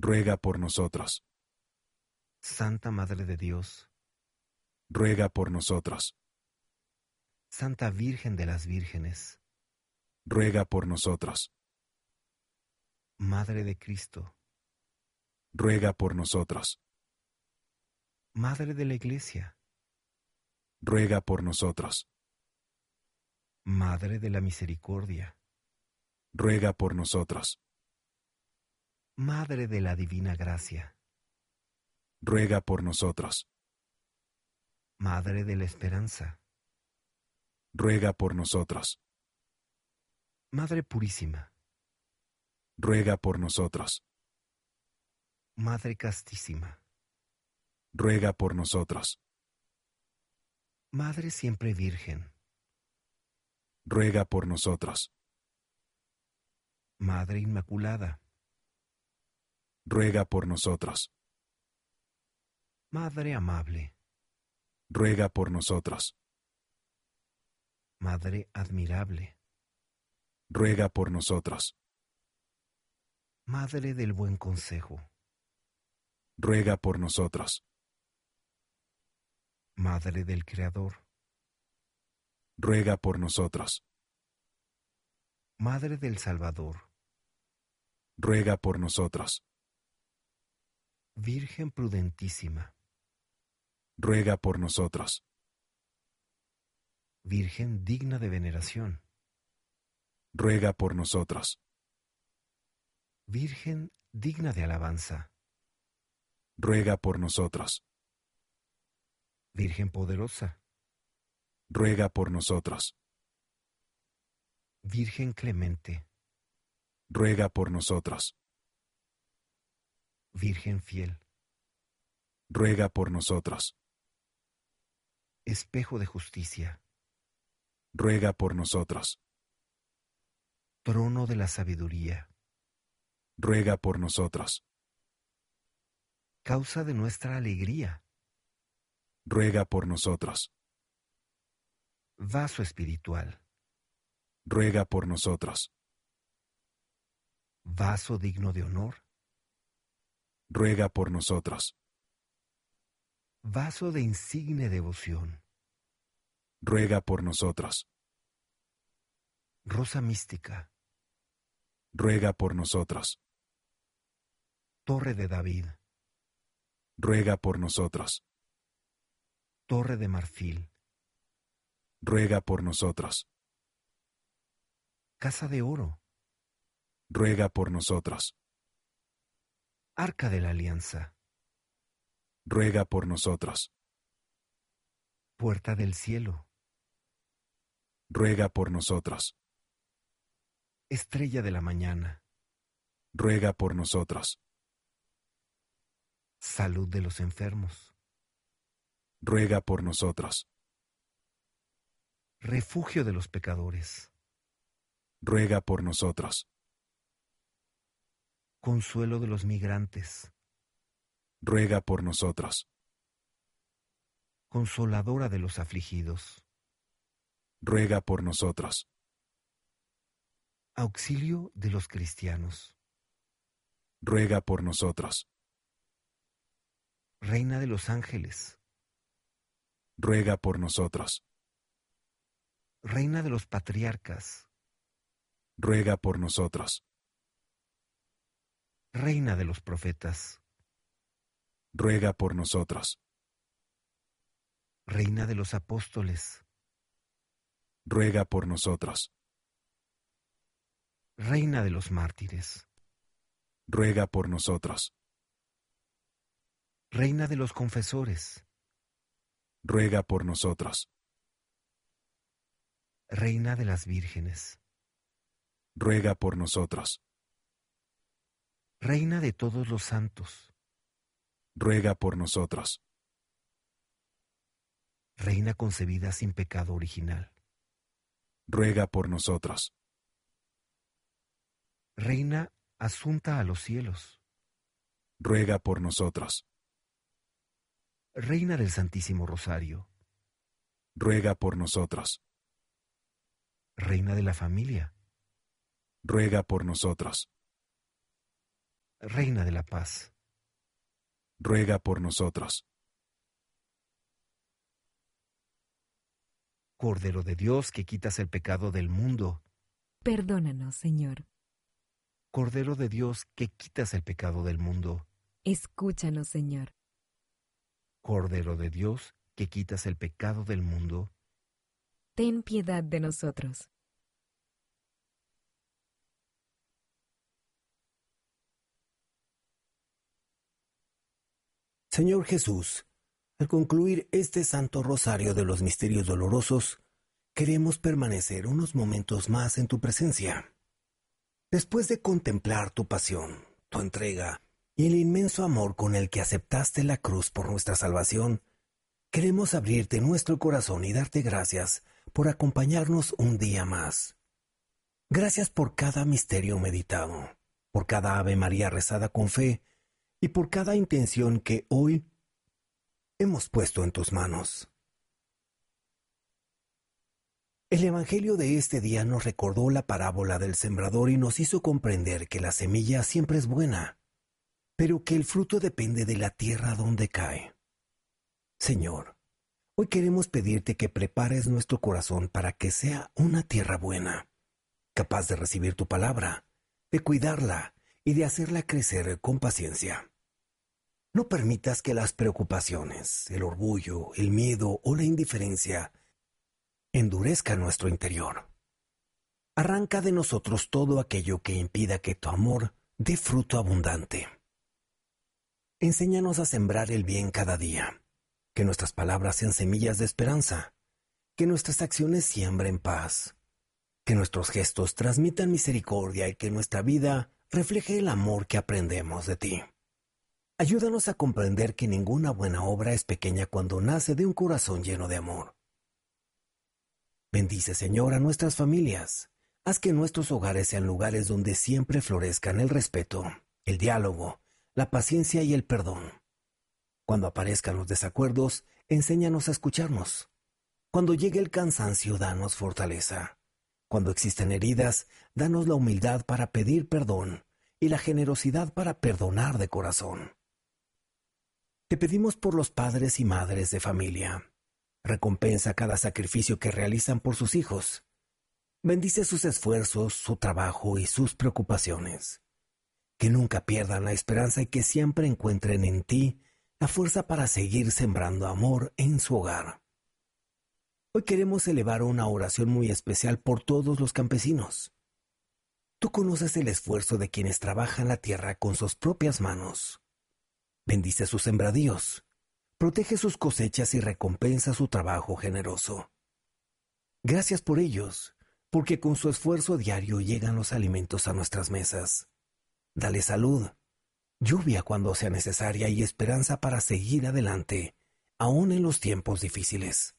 ruega por nosotros. Santa Madre de Dios, Ruega por nosotros. Santa Virgen de las Vírgenes, Ruega por nosotros. Madre de Cristo, Ruega por nosotros. Madre de la Iglesia, Ruega por nosotros. Madre de la Misericordia, Ruega por nosotros. Madre de la Divina Gracia, Ruega por nosotros. Madre de la Esperanza, Ruega por nosotros. Madre Purísima, Ruega por nosotros. Madre Castísima, Ruega por nosotros. Madre Siempre Virgen, Ruega por nosotros. Madre Inmaculada, Ruega por nosotros. Madre Amable, Ruega por nosotros. Madre Admirable, Ruega por nosotros. Madre del Buen Consejo, Ruega por nosotros. Madre del Creador, Ruega por nosotros. Madre del Salvador, Ruega por nosotros. Virgen Prudentísima, Ruega por nosotros. Virgen digna de veneración, Ruega por nosotros. Virgen digna de alabanza, Ruega por nosotros. Virgen poderosa, Ruega por nosotros. Virgen clemente, Ruega por nosotros. Virgen fiel, Ruega por nosotros. espejo de justicia, Ruega por nosotros. trono de la sabiduría, Ruega por nosotros. causa de nuestra alegría, Ruega por nosotros. vaso espiritual, Ruega por nosotros. vaso digno de honor, Ruega por nosotros. vaso de insigne devoción, Ruega por nosotros. rosa mística, Ruega por nosotros. torre de David, Ruega por nosotros. torre de marfil, Ruega por nosotros. casa de oro, Ruega por nosotros. arca de la alianza, Ruega por nosotros. puerta del cielo, Ruega por nosotros. estrella de la mañana, Ruega por nosotros. salud de los enfermos, Ruega por nosotros. refugio de los pecadores, Ruega por nosotros. consuelo de los migrantes, Ruega por nosotros. consoladora de los afligidos, Ruega por nosotros. auxilio de los cristianos, Ruega por nosotros. reina de los ángeles, Ruega por nosotros. reina de los patriarcas, Ruega por nosotros. reina de los profetas, Ruega por nosotros. reina de los apóstoles, Ruega por nosotros. reina de los mártires, Ruega por nosotros. reina de los confesores, Ruega por nosotros. reina de las vírgenes, Ruega por nosotros. reina de todos los santos, Ruega por nosotros. reina concebida sin pecado original, Ruega por nosotros. reina asunta a los cielos, Ruega por nosotros. reina del Santísimo Rosario, Ruega por nosotros. reina de la familia, Ruega por nosotros. Reina de la paz. Ruega por nosotros. Cordero de Dios, que quitas el pecado del mundo. Perdónanos, Señor. Cordero de Dios, que quitas el pecado del mundo. Escúchanos, Señor. Cordero de Dios, que quitas el pecado del mundo. Ten piedad de nosotros. Señor Jesús, al concluir este Santo Rosario de los Misterios Dolorosos, queremos permanecer unos momentos más en tu presencia. Después de contemplar tu pasión, tu entrega y el inmenso amor con el que aceptaste la cruz por nuestra salvación, queremos abrirte nuestro corazón y darte gracias por acompañarnos un día más. Gracias por cada misterio meditado, por cada Ave María rezada con fe y por cada intención que hoy hemos puesto en tus manos. El Evangelio de este día nos recordó la parábola del sembrador y nos hizo comprender que la semilla siempre es buena, pero que el fruto depende de la tierra donde cae. Señor, hoy queremos pedirte que prepares nuestro corazón para que sea una tierra buena, capaz de recibir tu palabra, de cuidarla y de hacerla crecer con paciencia. No permitas que las preocupaciones, el orgullo, el miedo o la indiferencia endurezcan nuestro interior. Arranca de nosotros todo aquello que impida que tu amor dé fruto abundante. Enséñanos a sembrar el bien cada día, que nuestras palabras sean semillas de esperanza, que nuestras acciones siembren paz, que nuestros gestos transmitan misericordia y que nuestra vida refleje el amor que aprendemos de ti. Ayúdanos a comprender que ninguna buena obra es pequeña cuando nace de un corazón lleno de amor. Bendice, Señor, a nuestras familias. Haz que nuestros hogares sean lugares donde siempre florezcan el respeto, el diálogo, la paciencia y el perdón. Cuando aparezcan los desacuerdos, enséñanos a escucharnos. Cuando llegue el cansancio, danos fortaleza. Cuando existen heridas, danos la humildad para pedir perdón y la generosidad para perdonar de corazón. Te pedimos por los padres y madres de familia. Recompensa cada sacrificio que realizan por sus hijos. Bendice sus esfuerzos, su trabajo y sus preocupaciones. Que nunca pierdan la esperanza y que siempre encuentren en ti la fuerza para seguir sembrando amor en su hogar. Hoy queremos elevar una oración muy especial por todos los campesinos. Tú conoces el esfuerzo de quienes trabajan la tierra con sus propias manos. Bendice sus sembradíos. Protege sus cosechas y recompensa su trabajo generoso. Gracias por ellos, porque con su esfuerzo diario llegan los alimentos a nuestras mesas. Dale salud, lluvia cuando sea necesaria y esperanza para seguir adelante, aún en los tiempos difíciles.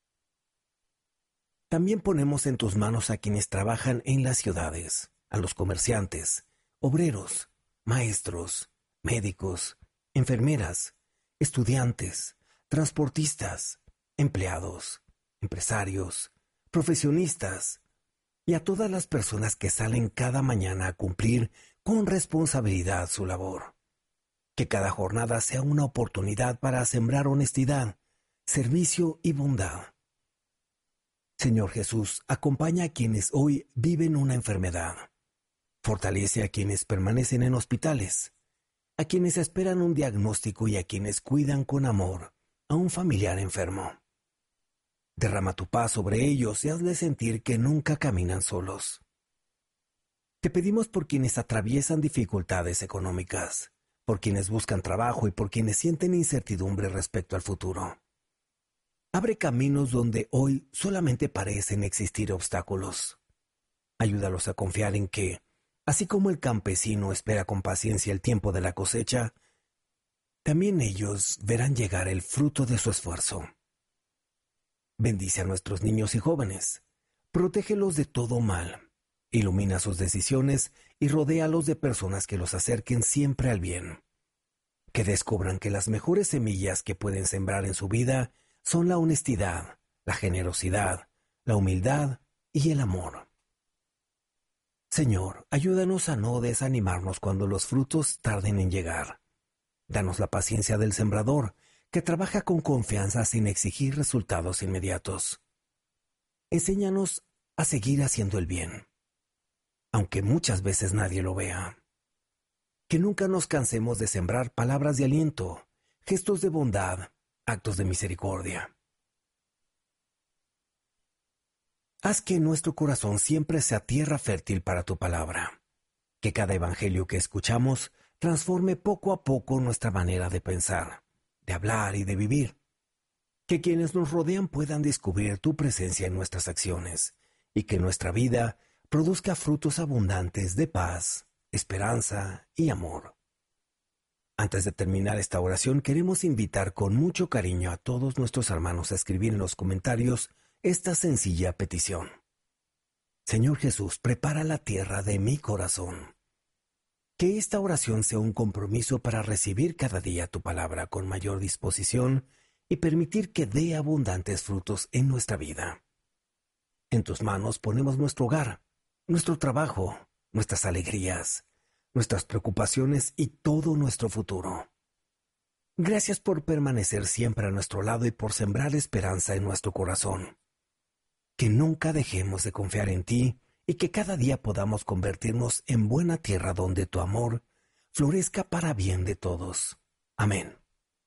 También ponemos en tus manos a quienes trabajan en las ciudades, a los comerciantes, obreros, maestros, médicos, enfermeras, estudiantes, transportistas, empleados, empresarios, profesionistas y a todas las personas que salen cada mañana a cumplir con responsabilidad su labor. Que cada jornada sea una oportunidad para sembrar honestidad, servicio y bondad. Señor Jesús, acompaña a quienes hoy viven una enfermedad. Fortalece a quienes permanecen en hospitales, a quienes esperan un diagnóstico y a quienes cuidan con amor a un familiar enfermo. Derrama tu paz sobre ellos y hazles sentir que nunca caminan solos. Te pedimos por quienes atraviesan dificultades económicas, por quienes buscan trabajo y por quienes sienten incertidumbre respecto al futuro. Abre caminos donde hoy solamente parecen existir obstáculos. Ayúdalos a confiar en que, así como el campesino espera con paciencia el tiempo de la cosecha, también ellos verán llegar el fruto de su esfuerzo. Bendice a nuestros niños y jóvenes, protégelos de todo mal, ilumina sus decisiones y rodéalos de personas que los acerquen siempre al bien. Que descubran que las mejores semillas que pueden sembrar en su vida son la honestidad, la generosidad, la humildad y el amor. Señor, ayúdanos a no desanimarnos cuando los frutos tarden en llegar. Danos la paciencia del sembrador, que trabaja con confianza sin exigir resultados inmediatos. Enséñanos a seguir haciendo el bien, aunque muchas veces nadie lo vea. Que nunca nos cansemos de sembrar palabras de aliento, gestos de bondad, actos de misericordia. Haz que nuestro corazón siempre sea tierra fértil para tu palabra. Que cada evangelio que escuchamos transforme poco a poco nuestra manera de pensar, de hablar y de vivir. Que quienes nos rodean puedan descubrir tu presencia en nuestras acciones y que nuestra vida produzca frutos abundantes de paz, esperanza y amor. Antes de terminar esta oración, queremos invitar con mucho cariño a todos nuestros hermanos a escribir en los comentarios esta sencilla petición. Señor Jesús, prepara la tierra de mi corazón. Que esta oración sea un compromiso para recibir cada día tu palabra con mayor disposición y permitir que dé abundantes frutos en nuestra vida. En tus manos ponemos nuestro hogar, nuestro trabajo, nuestras alegrías, nuestras preocupaciones y todo nuestro futuro. Gracias por permanecer siempre a nuestro lado y por sembrar esperanza en nuestro corazón. Que nunca dejemos de confiar en ti y que cada día podamos convertirnos en buena tierra donde tu amor florezca para bien de todos. Amén.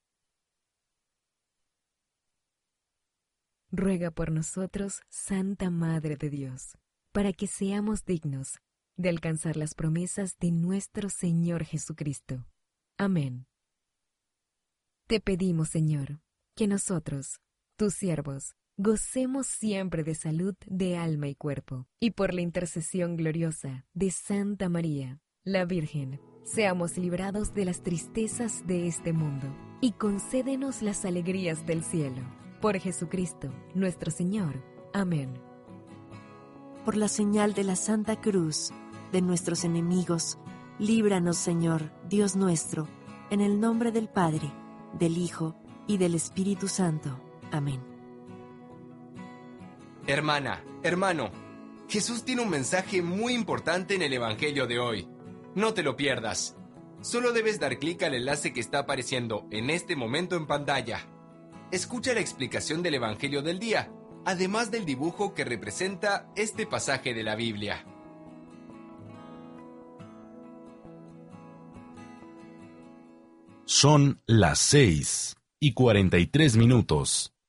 Ruega por nosotros, Santa Madre de Dios, para que seamos dignos de alcanzar las promesas de nuestro Señor Jesucristo. Amén. Te pedimos, Señor, que nosotros, tus siervos, gocemos siempre de salud de alma y cuerpo, y por la intercesión gloriosa de Santa María, la Virgen, seamos librados de las tristezas de este mundo, y concédenos las alegrías del cielo. Por Jesucristo, nuestro Señor. Amén. Por la señal de la Santa Cruz de nuestros enemigos, líbranos, Señor, Dios nuestro, en el nombre del Padre, del Hijo y del Espíritu Santo. Amén. Hermana, hermano, Jesús tiene un mensaje muy importante en el Evangelio de hoy. No te lo pierdas. Solo debes dar clic al enlace que está apareciendo en este momento en pantalla. Escucha la explicación del Evangelio del día, además del dibujo que representa este pasaje de la Biblia. Son las 6:43.